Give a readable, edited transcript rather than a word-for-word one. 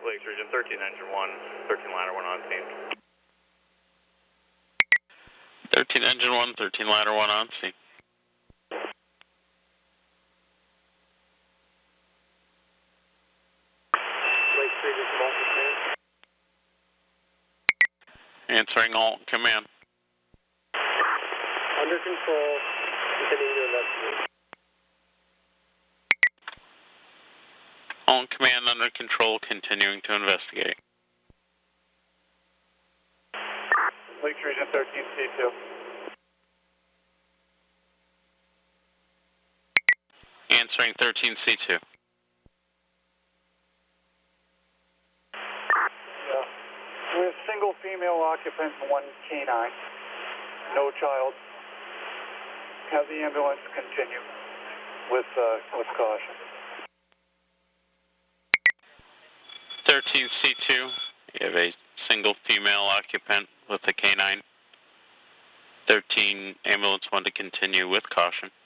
Lakes Region 13, Engine 1, 13 Ladder 1 on scene. 13 Engine 1, 13 Ladder 1 on scene. Lakes Region from Alt Command. Answering Alt Command. Under control, continuing to investigate. Alt Command under control, continuing to investigate. Lakes Region 13, C2. Answering 13C2. Yeah. We have single female occupant and one canine. No child. Have the ambulance continue with caution. 13C2, you have a single female occupant with a canine. 13 ambulance 1 to continue with caution.